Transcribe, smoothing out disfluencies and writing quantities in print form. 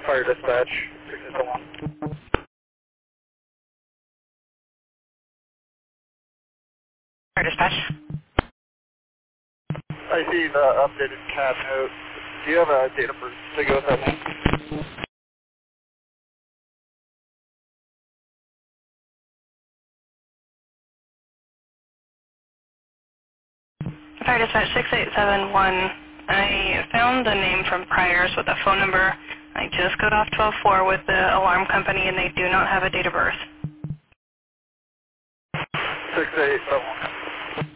Fire dispatch, 601. Fire dispatch. I see the updated CAD note. Do you have a date of birth to go with that name? Fire dispatch 6871. I found the name from priors with a phone number. I just got off 12-4 with the alarm company and they do not have a date of birth. 6871.